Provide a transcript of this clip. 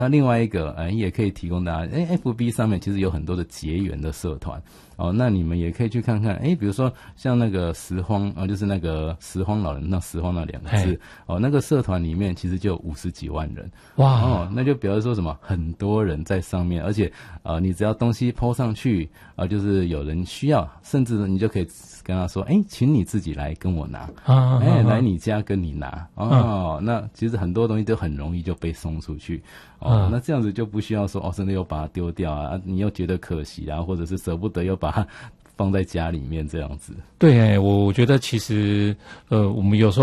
那另外一个，也可以提供大家，FB 上面其实有很多的结缘的社团哦，那你们也可以去看看，比如说像那个拾荒就是那个拾荒老人，那拾荒那2个字哦，那个社团里面其实就有50几万人，哇哦，那就表示说什么，很多人在上面，而且你只要东西 po 上去就是有人需要，甚至你就可以跟他说，请你自己来跟我拿，来你家跟你拿哦，那其实很多东西都很容易就被送出去。那这样子就不需要说真的又把它丢掉啊，你又觉得可惜啊，或者是舍不得又把它放在家里面这样子。 对，我觉得其实我们有时候